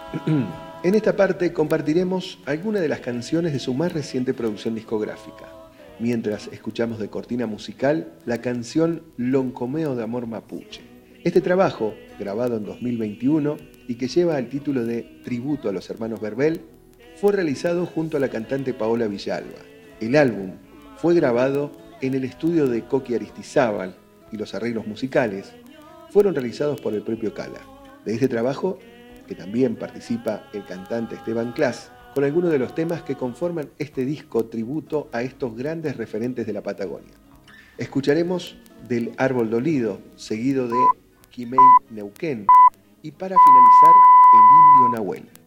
En esta parte compartiremos algunas de las canciones de su más reciente producción discográfica, mientras escuchamos de cortina musical la canción Loncomeo de Amor Mapuche. Este trabajo, grabado en 2021 y que lleva el título de Tributo a los Hermanos Verbel, fue realizado junto a la cantante Paola Villalba. El álbum fue grabado en el estudio de Coqui Aristizábal y los arreglos musicales fueron realizados por el propio Cala. De este trabajo, que también participa el cantante Esteban Clas, con algunos de los temas que conforman este disco tributo a estos grandes referentes de la Patagonia. Escucharemos del Árbol Dolido, seguido de Quimei Neuquén, y para finalizar, el Indio Nahuel.